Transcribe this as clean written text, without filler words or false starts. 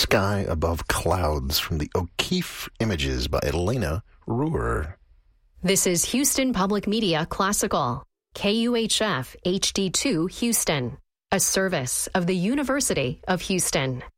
Sky Above Clouds from the O'Keeffe Images by Elena Ruhr. This is Houston Public Media Classical, KUHF HD2 Houston, a service of the University of Houston.